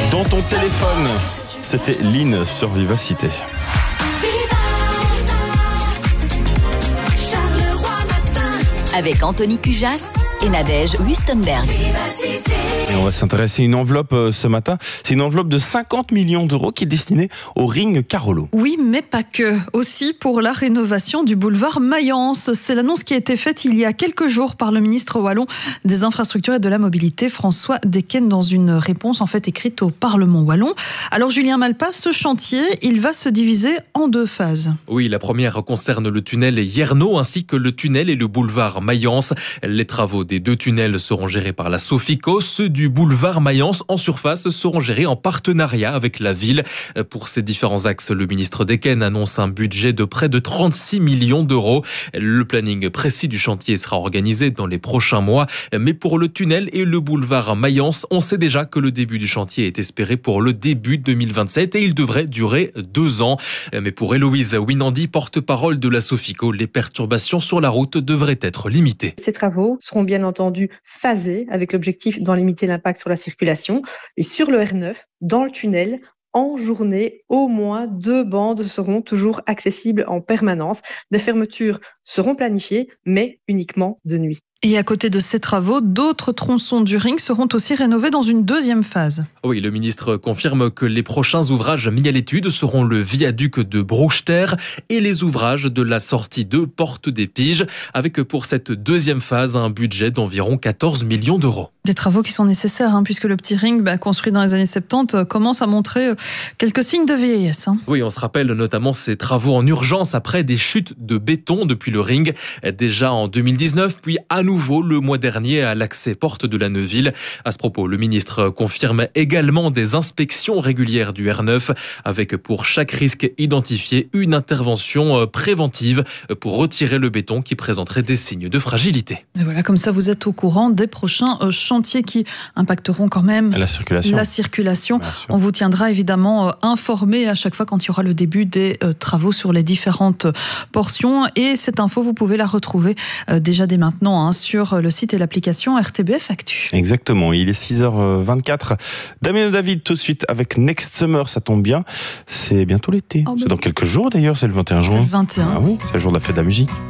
dans ton téléphone. C'était Lynn sur Vivacité. Avec Anthony Cujas et Nadège Wüstenberg. Et on va s'intéresser à une enveloppe ce matin. C'est une enveloppe de 50 millions d'euros qui est destinée au Ring Carolo. Oui, mais pas que. Aussi pour la rénovation du boulevard Mayence. C'est l'annonce qui a été faite il y a quelques jours par le ministre wallon des Infrastructures et de la Mobilité, François Decken, dans une réponse écrite au Parlement wallon. Alors Julien Malpas, ce chantier, il va se diviser en 2 phases. Oui, la première concerne le tunnel Yerno ainsi que le tunnel et le boulevard Mayence. Les travaux des 2 tunnels seront gérés par la Sofico. Ceux du boulevard Mayence en surface seront gérés en partenariat avec la ville. Pour ces différents axes, le ministre Decken annonce un budget de près de 36 millions d'euros. Le planning précis du chantier sera organisé dans les prochains mois. Mais pour le tunnel et le boulevard Mayence, on sait déjà que le début du chantier est espéré pour le début 2027 et il devrait durer 2 ans. Mais pour Héloïse Winandi, porte-parole de la Sofico, les perturbations sur la route devraient être limitées. Ces travaux seront bien entendu phasés avec l'objectif d'en limiter l'impact sur la circulation. Et sur le R9, dans le tunnel, en journée, au moins 2 bandes seront toujours accessibles en permanence. Des fermetures seront planifiées, mais uniquement de nuit. Et à côté de ces travaux, d'autres tronçons du ring seront aussi rénovés dans une 2e phase. Oui, le ministre confirme que les prochains ouvrages mis à l'étude seront le viaduc de Brouchter et les ouvrages de la sortie de Porte des Piges, avec pour cette 2e phase un budget d'environ 14 millions d'euros. Des travaux qui sont nécessaires, puisque le petit ring construit dans les années 70 commence à montrer quelques signes de vieillesse. Oui, on se rappelle notamment ces travaux en urgence après des chutes de béton depuis le ring, déjà en 2019, puis à nouveau le mois dernier à l'accès porte de la Neuville. À ce propos, le ministre confirme également des inspections régulières du R9, avec pour chaque risque identifié une intervention préventive pour retirer le béton qui présenterait des signes de fragilité. Et voilà, comme ça vous êtes au courant des prochains chantiers qui impacteront quand même la circulation. On vous tiendra évidemment informé à chaque fois quand il y aura le début des travaux sur les différentes portions. Et cette info, vous pouvez la retrouver déjà dès maintenant sur le site et l'application RTBF Actu. Exactement, il est 6h24. Damien et David tout de suite avec Next Summer, ça tombe bien. C'est bientôt l'été. C'est dans quelques jours d'ailleurs, c'est le 21 juin. C'est le 21. Ah oui, c'est le jour de la fête de la musique.